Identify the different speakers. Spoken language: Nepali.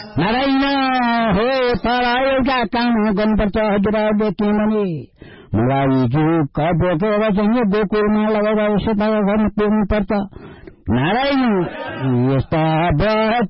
Speaker 1: नारायण हो तर एउटा काम गर्नुपर्छ हजुरहरूले किनभने मुरारीज्यू बोकेर चाहिँ गोकुलमा लगेर सीता घर पुग्नुपर्छ। नारायण यस्ता व्रत